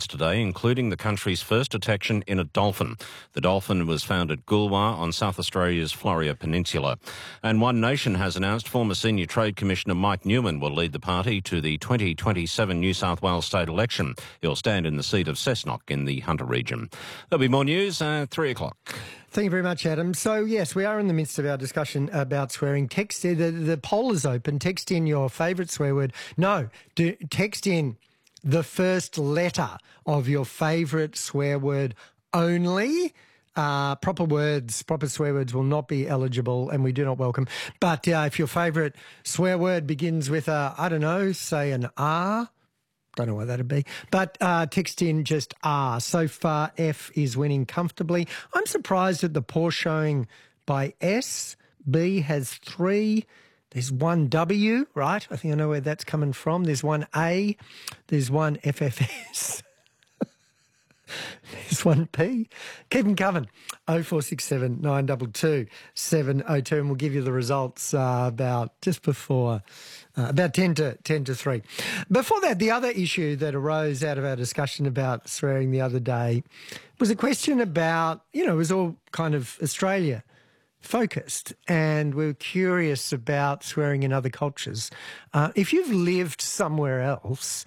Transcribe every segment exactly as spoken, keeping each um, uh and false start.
records today, including the country's first detection in a dolphin. The dolphin was found at Goolwa on South Australia's Florea Peninsula. And One Nation has announced former Senior Trade Commissioner Mike Newman will lead the party to the twenty twenty-seven New South Wales state election. He'll stand in the seat of Cessnock in the Hunter region. There'll be more news at three o'clock. Thank you very much, Adam. So, yes, we are in the midst of our discussion about swearing. Text, the, the poll is open. Text in your favourite swear word. No, do, text in the first letter of your favourite swear word only. Uh, proper words, proper swear words will not be eligible and we do not welcome. But uh, if your favourite swear word begins with a, I don't know, say an R, don't know what that'd be. But uh, text in just R. So far, F is winning comfortably. I'm surprised at the poor showing by S. B has three. There's one W, right? I think I know where that's coming from. There's one A. There's one F F S. There's one P. Keep them coming. oh four six seven, nine two two, seven oh two, and we'll give you the results uh, about just before, uh, about ten to three. Before that, the other issue that arose out of our discussion about swearing the other day was a question about, you know, it was all kind of Australia focused, and we were curious about swearing in other cultures. Uh, if you've lived somewhere else,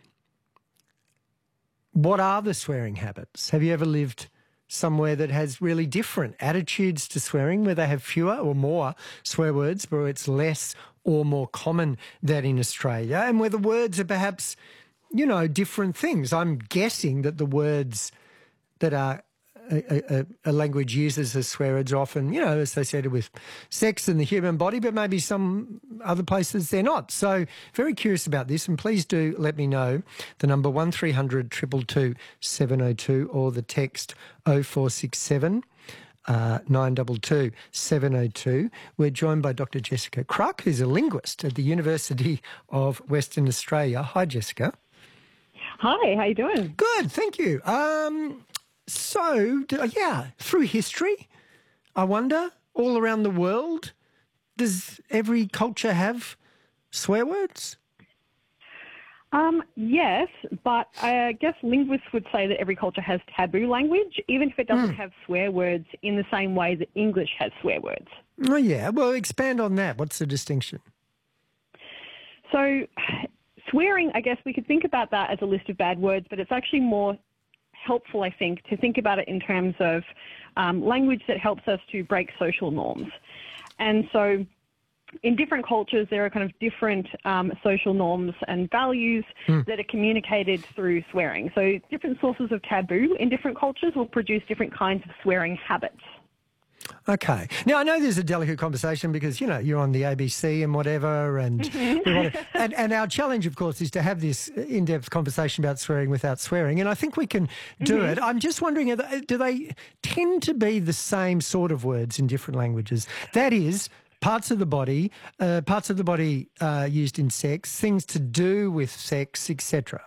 what are the swearing habits? Have you ever lived somewhere that has really different attitudes to swearing, where they have fewer or more swear words, where it's less or more common than in Australia, and where the words are perhaps, you know, different things? I'm guessing that the words that are A, a, a language uses as swear words are often, you know, associated with sex and the human body, but maybe some other places they're not. So very curious about this, and please do let me know. The number one three hundred, two two two, seven oh two or the text oh four six seven, nine two two, seven oh two. We're joined by Doctor Jessica Cruck, who's a linguist at the University of Western Australia. Hi, Jessica. Hi, how you doing? Good, thank you. Um... So, yeah, through history, I wonder, all around the world, does every culture have swear words? Um, yes, but I guess linguists would say that every culture has taboo language, even if it doesn't mm. have swear words in the same way that English has swear words. Oh, yeah. Well, expand on that. What's the distinction? So, swearing, I guess we could think about that as a list of bad words, but it's actually more helpful, I think, to think about it in terms of um, language that helps us to break social norms. And so in different cultures, there are kind of different um, social norms and values mm. that are communicated through swearing. So different sources of taboo in different cultures will produce different kinds of swearing habits. Okay. Now, I know there's a delicate conversation because, you know, you're on the A B C and whatever, and, we want to, and and our challenge, of course, is to have this in-depth conversation about swearing without swearing, and I think we can do mm-hmm. it. I'm just wondering, do they tend to be the same sort of words in different languages? That is, parts of the body, uh, parts of the body uh, used in sex, things to do with sex, et cetera.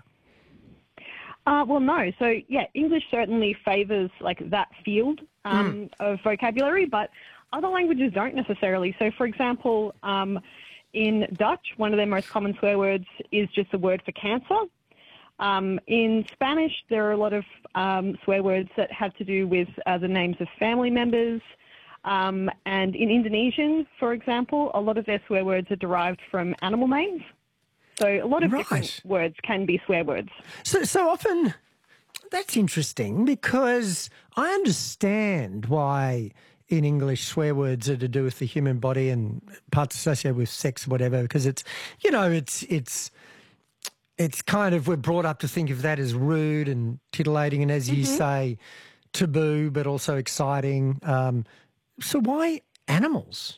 Uh, well, no. So, yeah, English certainly favours, like, that field um, mm. of vocabulary, but other languages don't necessarily. So, for example, um, in Dutch, one of their most common swear words is just the word for cancer. Um, in Spanish, there are a lot of um, swear words that have to do with uh, the names of family members. Um, and in Indonesian, for example, a lot of their swear words are derived from animal names. So a lot of right. different words can be swear words. So, so often, that's interesting because I understand why in English swear words are to do with the human body and parts associated with sex or whatever, because it's, you know, it's it's it's kind of, we're brought up to think of that as rude and titillating and, as mm-hmm. you say, taboo, but also exciting. Um, so why animals?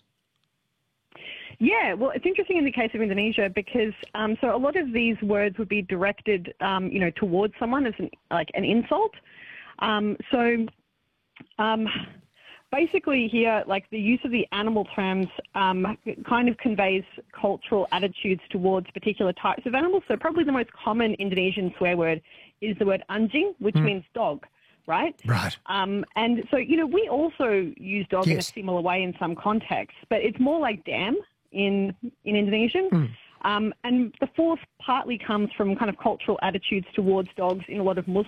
Yeah, well, it's interesting in the case of Indonesia because um, so a lot of these words would be directed, um, you know, towards someone as an, like an insult. Um, so um, basically here, like the use of the animal terms um, kind of conveys cultural attitudes towards particular types of animals. So probably the most common Indonesian swear word is the word anjing, which mm. means dog. Right? Right. Um, and so, you know, we also use dog yes. in a similar way in some contexts, but it's more like damn in in Indonesian. Mm. Um, and the fourth partly comes from kind of cultural attitudes towards dogs in a lot of Muslim